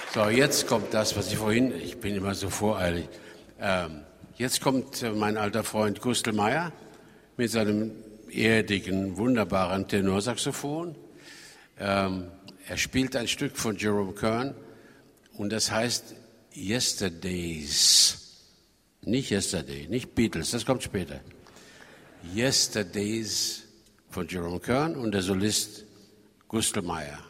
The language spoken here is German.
So, jetzt kommt das, was ich bin immer so voreilig. Jetzt kommt mein alter Freund Gustl Meyer mit seinem erdigen, wunderbaren Tenorsaxophon. Er spielt ein Stück von Jerome Kern und das heißt Yesterdays. Nicht Yesterday, nicht Beatles, das kommt später. Yesterdays von Jerome Kern und der Solist Gustl Meyer.